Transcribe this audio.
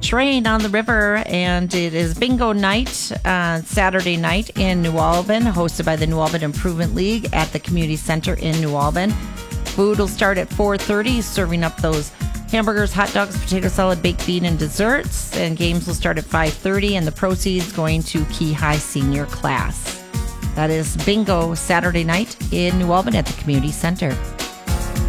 Train on the River, and it is bingo night Saturday night in New Albin, hosted by the New Albin Improvement League at the Community Center in New Albin. Food will start at 4:30, serving up those hamburgers, hot dogs, potato salad, baked bean, and desserts. And games will start at 5:30, and the proceeds going to Key High senior class. That is bingo Saturday night in New Albin at the Community Center.